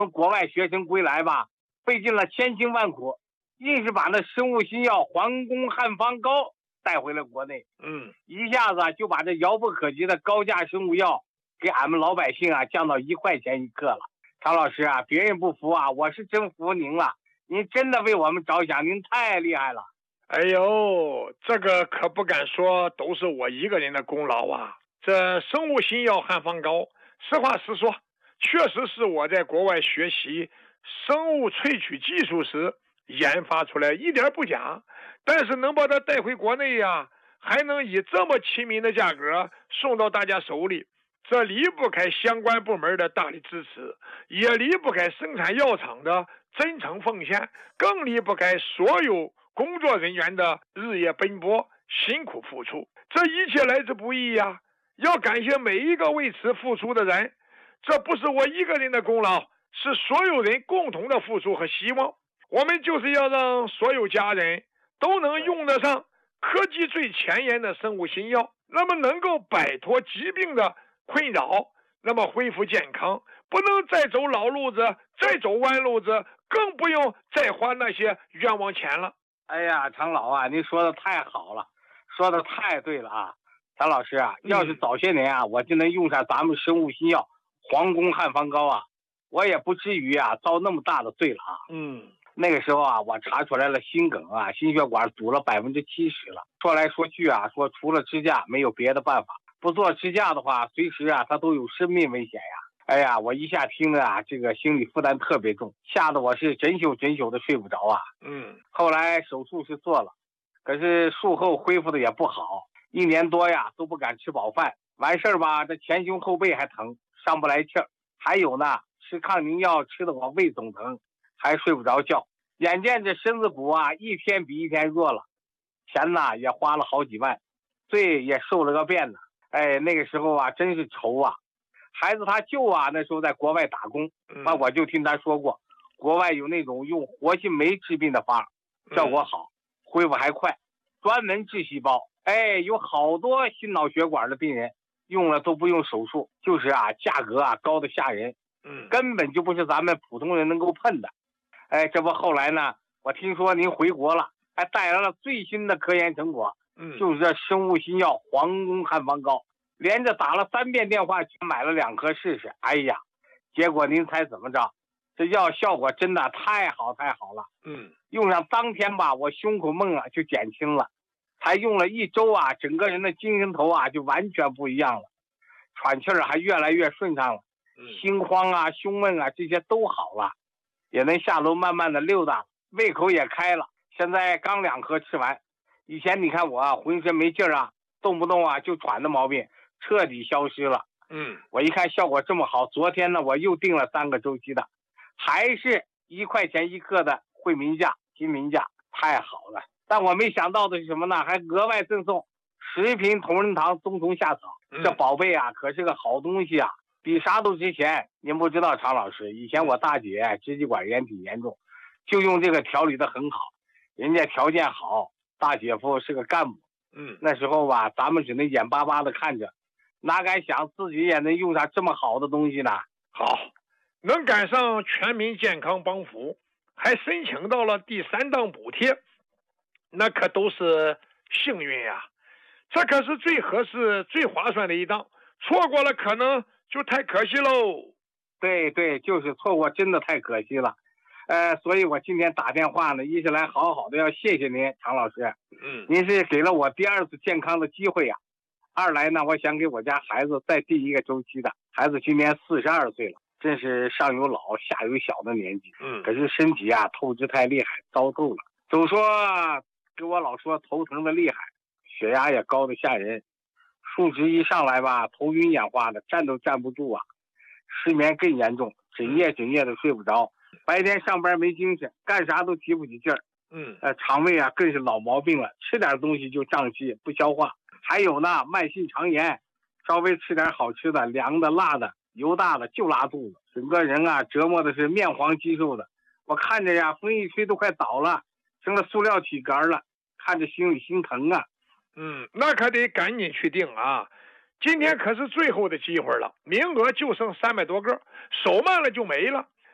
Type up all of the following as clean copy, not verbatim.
从国外学成归来吧，费尽了千辛万苦，硬是把那生物新药黄宫汉方膏带回了国内。一下子就把这遥不可及的高价生物药给俺们老百姓降到1块钱一克了。常老师别人不服我是真服您了，您真的为我们着想，您太厉害了。 哎呦，这个可不敢说都是我一个人的功劳啊。这生物新药汉方膏，实话实说，确实是我在国外学习生物萃取技术时研发出来，一点不假。但是能把它带回国内还能以这么亲民的价格送到大家手里，这离不开相关部门的大力支持，也离不开生产药厂的真诚奉献，更离不开所有工作人员的日夜奔波、辛苦付出。这一切来之不易要感谢每一个为此付出的人。这不是我一个人的功劳，是所有人共同的付出和希望。我们就是要让所有家人都能用得上科技最前沿的生物新药，那么能够摆脱疾病的困扰，那么恢复健康，不能再走老路子，再走弯路子，更不用再花那些冤枉钱了。 哎呀，常老您说的太好了，说的太对了常老师要是早些年我就能用上咱们生物新药黄宫汉方膏我也不至于遭那么大的罪了那个时候我查出来了心梗心血管堵了70%了。说来说去说除了支架没有别的办法，不做支架的话，随时它都有生命危险哎呀，我一下听着这个心理负担特别重，吓得我是整宿的睡不着后来手术是做了，可是术后恢复的也不好，1年多都不敢吃饱饭，完事儿吧，这前胸后背还疼，上不来气儿，还有呢，吃抗凝药吃的我胃总疼，还睡不着觉。眼见这身子骨一天比一天弱了，钱呢也花了好几万，罪也受了个遍呢。哎，那个时候真是愁孩子他舅那时候在国外打工，我就听他说过，国外有那种用活性酶治病的方，效果好，恢复还快，专门治细胞。哎，有好多心脑血管的病人用了都不用手术，就是价格高的吓人，根本就不是咱们普通人能够碰的。哎，这不后来呢，我听说您回国了，还带来了最新的科研成果，就是这生物新药黄宫汉方膏，连着打了3遍电话去买了2颗试试。哎呀，结果您猜怎么着？这药效果真的太好了。用上当天吧，我胸口闷就减轻了，才用了1周整个人的精神头就完全不一样了，喘气儿还越来越顺畅了，心慌胸闷这些都好了，也能下楼慢慢的溜达，胃口也开了。现在刚2颗吃完，以前你看我浑身没劲儿动不动就喘的毛病彻底消失了。我一看效果这么好，昨天呢我又订了3个周期的，还是1块钱1克的惠民价、亲民价，太好了。但我没想到的是什么呢？还额外赠送10瓶同仁堂冬虫夏草，这宝贝可是个好东西比啥都值钱。您不知道常老师，以前我大姐支气管炎挺严重，就用这个调理的很好，人家条件好，大姐夫是个干部，那时候咱们只能眼巴巴的看着，哪敢想自己也能用上这么好的东西呢？ 好，能赶上全民健康帮扶，还申请到了第3档补贴，那可都是幸运这可是最合适最划算的一档，错过了可能就太可惜喽。 对，就是错过真的太可惜了。所以我今天打电话呢，一是来好好的要谢谢您常老师，您是给了我第2次健康的机会二来呢，我想给我家孩子再第1个周期的，孩子今年42岁了，真是上有老下有小的年纪，可是身体透支太厉害，糟透了。总说给我老说头疼的厉害，血压也高的吓人，数值一上来吧，头晕眼花的，站都站不住失眠更严重，整夜的睡不着，白天上班没精神，干啥都提不起劲儿，肠胃更是老毛病了，吃点东西就胀气不消化，还有呢慢性肠炎，稍微吃点好吃的，凉的辣的油大的就拉肚子，整个人折磨的是面黄肌瘦的，我看着风一吹都快倒了，成了塑料体格了，看着心里心疼那可得赶紧去订今天可是最后的机会了，名额就剩300多个，手慢了就没了。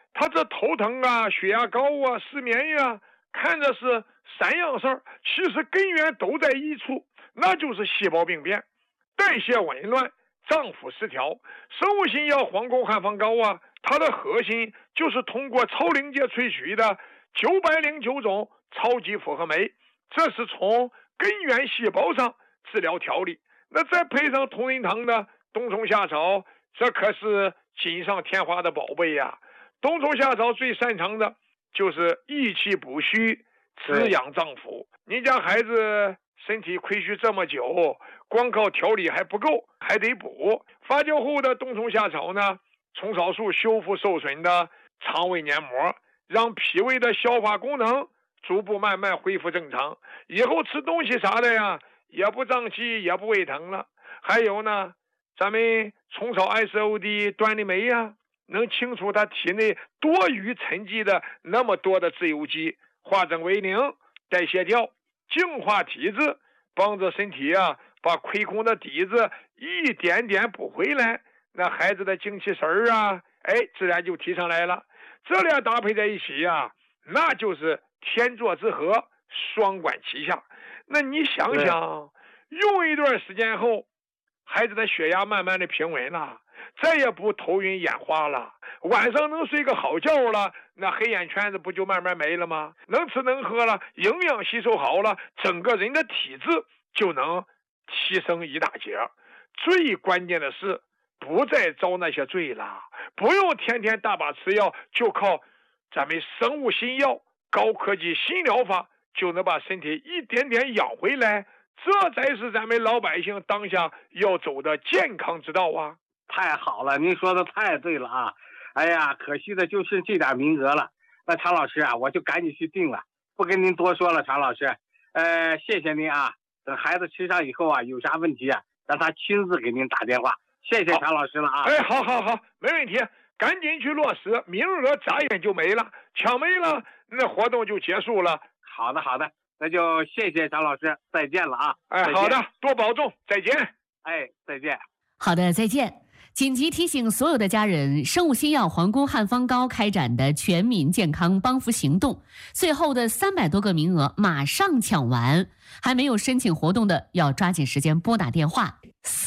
他这头疼啊、血压高啊、失眠呀，看着是3样事儿，其实根源都在一处，那就是细胞病变、代谢紊乱、脏腑失调。生物性药黄宫汉方膏啊，它的核心就是通过超临界萃取的909种超级复合酶，这是从根源细胞上治疗调理。那再配上同仁堂的冬虫夏草，这可是锦上添花的宝贝呀。冬虫夏草最擅长的就是益气补虚、滋养脏腑。你家孩子身体亏虚这么久，光靠调理还不够，还得补。发酵后的冬虫夏草呢，虫草素修复受损的肠胃黏膜，让脾胃的消化功能逐步慢慢恢复正常。以后吃东西啥的呀，也不胀气，也不胃疼了。还有呢，咱们虫草 SOD 端粒酶呀，能清除他体内多余沉积的那么多的自由基，化整为零，代谢掉，净化体质，帮着身体啊把亏空的底子一点点补回来。那孩子的精气神儿啊，自然就提上来了。这俩搭配在一起呀，那就是天作之合，双管齐下。那你想想，用一段时间后，孩子的血压慢慢的平稳了，再也不头晕眼花了，晚上能睡个好觉了，那黑眼圈子不就慢慢没了吗？能吃能喝了，营养吸收好了，整个人的体质就能提升一大截。最关键的是不再遭那些罪了，不用天天大把吃药，就靠咱们生物新药、高科技新疗法就能把身体一点点养回来。这才是咱们老百姓当下要走的健康之道啊！ 太好了，您说的太对了啊！哎呀，可惜的就是这点名额了。那常老师啊，我就赶紧去订了，不跟您多说了，常老师。谢谢您啊！等孩子吃上以后啊，有啥问题啊，让他亲自给您打电话。谢谢常老师了啊！ 好，没问题，赶紧去落实，名额眨眼就没了，抢没了，那活动就结束了。 好的，那就谢谢常老师，再见了啊！ 好的，多保重，再见。 再见。 好的，再见。紧急提醒所有的家人，生物新药皇宫汉方膏开展的全民健康帮扶行动，最后的300多个名额马上抢完，还没有申请活动的要抓紧时间拨打电话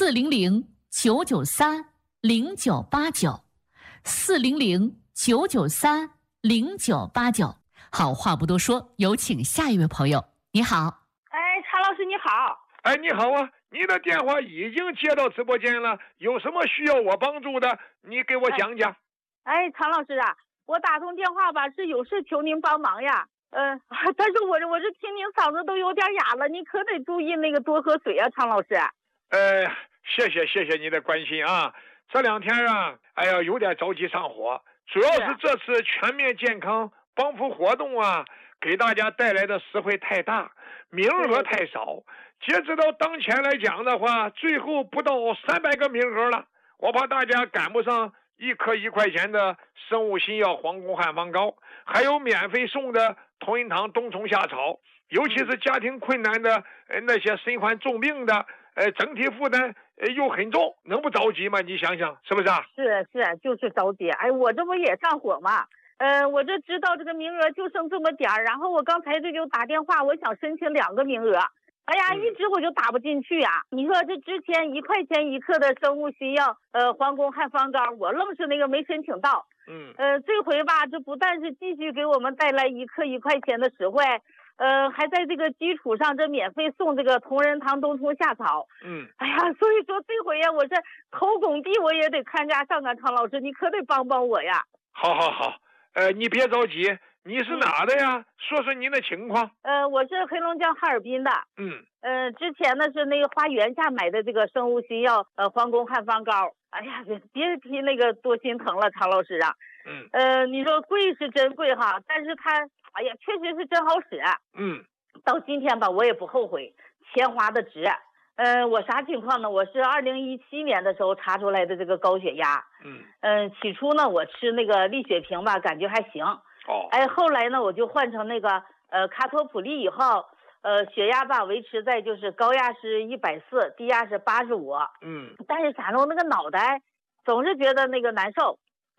400-993-0989，400-993-0989。好，话不多说，有请下一位朋友。你好。 常老师你好。 你好啊，你的电话已经接到直播间了，有什么需要我帮助的，你给我讲讲。 常老师啊，我打通电话吧，是有事求您帮忙呀。但是我这听您嗓子都有点哑了，你可得注意那个多喝水啊，常老师。 谢谢你的关心啊。这2天啊，有点着急上火，主要是这次全面健康帮扶活动啊，给大家带来的实惠太大，名额太少。截止到当前来讲的话，最后不到300个名额了，我怕大家赶不上1颗1块钱的生物新药皇宫汉方膏，还有免费送的同仁堂冬虫夏草，尤其是家庭困难的那些身患重病的，整体负担又很重，能不着急吗？你想想是不是啊？ 是，就是着急。我这不也上火吗？我这知道这个名额就剩这么点儿，然后我刚才这就打电话，我想申请2个名额。一直我就打不进去呀。你说这之前1块钱1克的生物新药，皇宫汉方膏，我愣是那个没申请到。这回吧，这不但是继续给我们带来1克1块钱的实惠，还在这个基础上，这免费送这个同仁堂冬虫夏草。所以说这回呀，我这头拱地我也得看家上啊，常老师，你可得帮帮我呀。 好，你别着急。你是哪的呀？说说您的情况。 我是黑龙江哈尔滨的。之前呢是那个花园下买的这个生物新药，皇宫汉方膏。别提那个多心疼了，常老师啊。你说贵是真贵哈，但是它，确实是真好使。到今天吧，我也不后悔，钱花的值。我啥情况呢？我是2017年的时候查出来的这个高血压。起初呢，我吃那个利血平吧，感觉还行。后来呢，我就换成那个卡托普利以后，血压吧维持在就是高压是140，低压是85。但是咋弄那个脑袋总是觉得那个难受。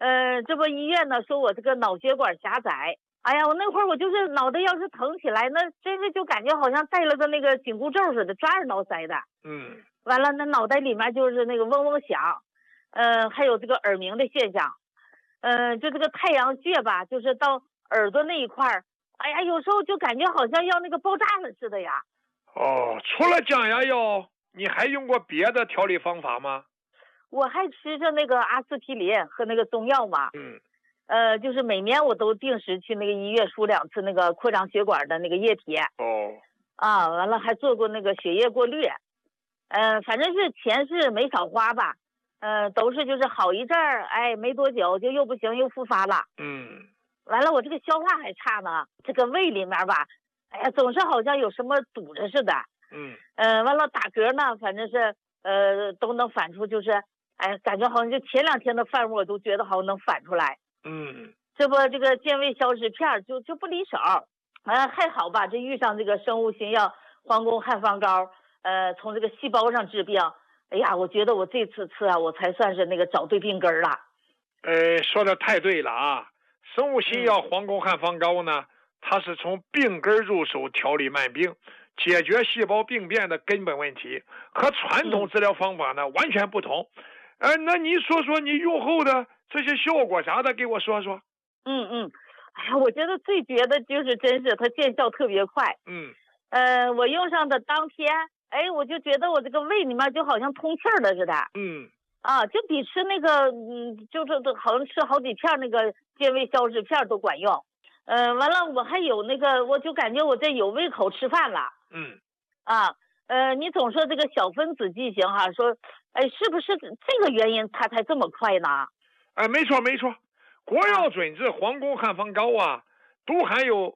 这不医院呢说我这个脑血管狭窄，哎呀，我那会儿我就是脑袋要是疼起来，那真是就感觉好像带了个那个紧箍咒似的，抓着脑塞的。完了那脑袋里面就是那个嗡嗡响，还有这个耳鸣的现象，就这个太阳穴吧，就是到耳朵那一块儿，哎呀，有时候就感觉好像要那个爆炸了似的呀。 除了降压药，你还用过别的调理方法吗？ 我还吃着那个阿司匹林和那个中药嘛。就是每年我都定时去那个医院输2次那个扩张血管的那个液体。完了还做过那个血液过滤。反正是钱是没少花吧。都是就是好一阵儿，哎，没多久就又不行，又复发了。完了我这个消化还差呢，这个胃里面吧，哎呀，总是好像有什么堵着似的。完了打嗝呢，反正是都能反出，就是哎，感觉好像就前2天的饭我都觉得好像能反出来。这不这个健胃消食片就不离手。还好吧，这遇上这个生物新药皇宫汉方膏，从这个细胞上治病。哎呀，我觉得我这次吃啊，我才算是那个找对病根了。 说的太对了啊！生物新药皇宫汉方膏呢，它是从病根入手调理慢病，解决细胞病变的根本问题，和传统治疗方法呢完全不同。那你说说你用后的这些效果啥的，给我说说。 哎呀，我觉得最绝的就是真是它见效特别快。我用上的当天，哎，我就觉得我这个胃里面就好像通气儿了似的。就比吃那个就是好像吃好几片那个健胃消食片都管用。完了我还有那个，我就感觉我这有胃口吃饭了。你总说这个小分子剂型哈，说哎是不是这个原因它才这么快呢？ 没错没错，国药准字皇宫汉方膏啊，都含有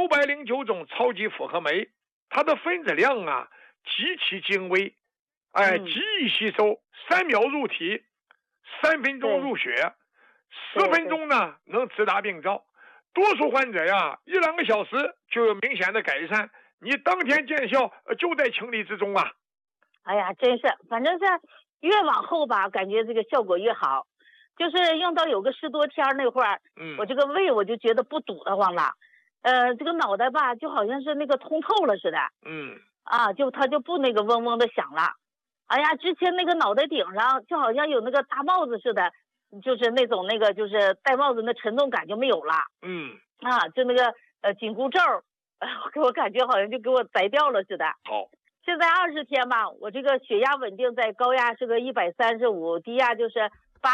909种超级复合酶，它的分子量啊极其精微，极易吸收，3秒入体，3分钟入血，10分钟呢能直达病灶。多数患者呀，1、2个小时就有明显的改善，你当天见效就在情理之中啊。 哎呀，真是，反正是越往后吧，感觉这个效果越好。就是用到有个10多天那会儿，我这个胃我就觉得不堵得慌了，这个脑袋吧就好像是那个通透了似的。它就不那个嗡嗡的响了。哎呀，之前那个脑袋顶上就好像有那个大帽子似的，就是那种那个就是戴帽子那沉重感就没有了。就那个紧箍咒，给我感觉好像就给我摘掉了似的。现在20天吧，我这个血压稳定在高压是个135，低压就是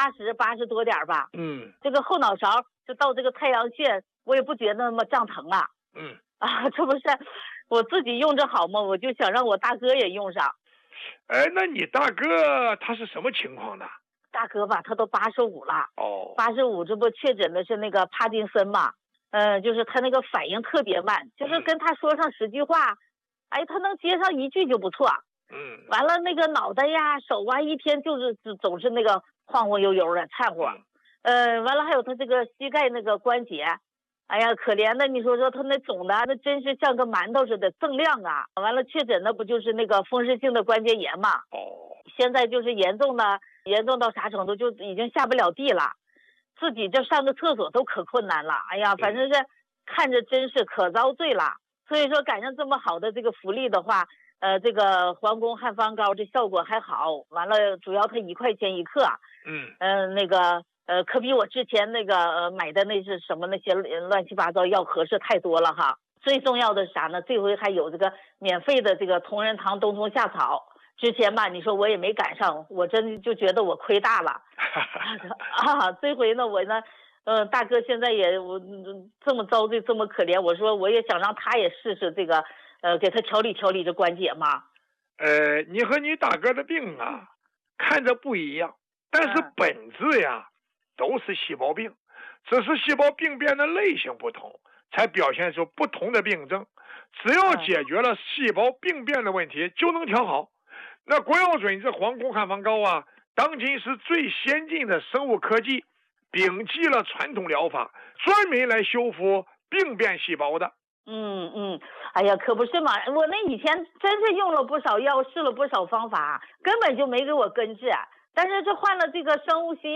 80多点吧。这个后脑勺就到这个太阳穴，我也不觉得那么胀疼了。这不是我自己用着好吗？我就想让我大哥也用上。 那你大哥他是什么情况呢？ 大哥吧，他都85了。85，这不确诊的是那个帕金森嘛？就是他那个反应特别慢，就是跟他说上10句话，哎，他能接上1句就不错。完了那个脑袋呀、手啊，一天就是总是那个晃晃悠悠的颤乎。完了还有他这个膝盖那个关节，哎呀，可怜的，你说他那肿的，那真是像个馒头似的锃亮啊！完了确诊的不就是那个风湿性的关节炎嘛？现在就是严重到啥程度，就已经下不了地了，自己这上个厕所都可困难了。哎呀，反正是看着真是可遭罪了。所以说赶上这么好的这个福利的话，这个皇宫汉方膏这效果还好。完了，主要它1块钱1克。那个可比我之前那个买的那是什么那些乱七八糟药合适太多了哈。最重要的是啥呢？这回还有这个免费的这个同仁堂冬虫夏草。之前吧，你说我也没赶上，我真就觉得我亏大了。这回呢，我呢，大哥现在也我这么遭罪这么可怜，我说我也想让他也试试这个，给他调理调理这关节嘛。 你和你大哥的病啊，看着不一样，但是本质呀，都是细胞病，只是细胞病变的类型不同，才表现出不同的病症。只要解决了细胞病变的问题，就能调好。那国药准字皇宫汉方膏啊，当今是最先进的生物科技，摒弃了传统疗法，专门来修复病变细胞的。 哎呀，可不是嘛！我那以前真是用了不少药，试了不少方法，根本就没给我根治。但是这换了这个生物新药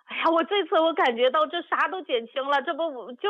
哎呀，我这次我感觉到这啥都减轻了，这不就